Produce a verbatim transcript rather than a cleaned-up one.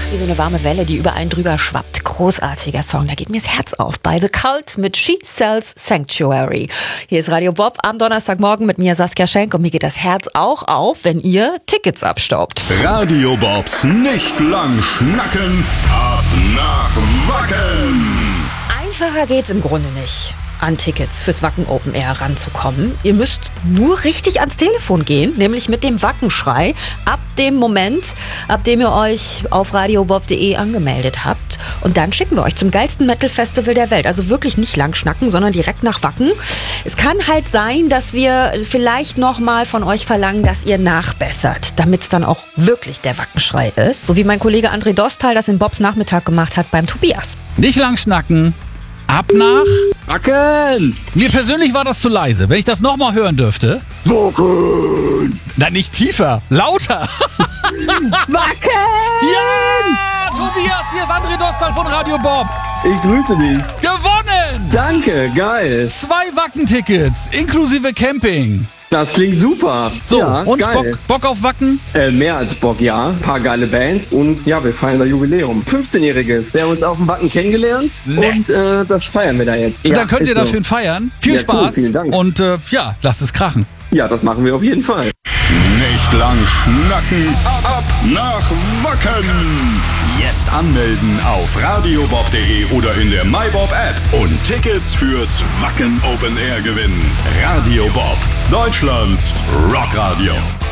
wie so eine warme Welle, die über einen drüber schwappt. Großartiger Song, da geht mir das Herz auf. Bei The Cult mit She Sells Sanctuary. Hier ist Radio Bob am Donnerstagmorgen mit mir, Saskia Schenk. Und mir geht das Herz auch auf, wenn ihr Tickets abstaubt. Radio Bobs nicht lang schnacken, ab nach Wacken. Einfacher geht's im Grunde nicht, an Tickets fürs Wacken Open Air ranzukommen. Ihr müsst nur richtig ans Telefon gehen, nämlich mit dem Wackenschrei. Ab dem Moment, ab dem ihr euch auf radiobob punkt de angemeldet habt. Und dann schicken wir euch zum geilsten Metal-Festival der Welt. Also wirklich nicht lang schnacken, sondern direkt nach Wacken. Es kann halt sein, dass wir vielleicht nochmal von euch verlangen, dass ihr nachbessert, damit es dann auch wirklich der Wackenschrei ist. So wie mein Kollege André Dostal das in Bobs Nachmittag gemacht hat beim Tobias. Nicht lang schnacken. Ab nach Wacken! Mir persönlich war das zu leise. Wenn ich das nochmal hören dürfte. Wacken! Na, nicht tiefer, lauter. Wacken! Ja! Tobias, hier ist André Dostal von Radio Bob. Ich grüße dich. Gewonnen! Danke, geil. Zwei Wacken-Tickets, inklusive Camping. Das klingt super. So, ja, und geil. Bock, Bock auf Wacken? Äh, mehr als Bock, ja. Ein paar geile Bands und ja, wir feiern das Jubiläum. fünfzehnjähriges. Wir haben uns auf dem Wacken kennengelernt Nee. und äh, das feiern wir da jetzt. Und Ja, dann könnt ihr ist das so. schön feiern. Viel Ja, cool, Spaß. vielen Dank. Und äh, ja, lasst es krachen. Ja, das machen wir auf jeden Fall. Nicht lang schnacken, ab nach Wacken. Jetzt anmelden auf radiobob punkt de oder in der MyBob App und Tickets fürs Wacken Open Air gewinnen. Radio Bob, Deutschlands Rockradio.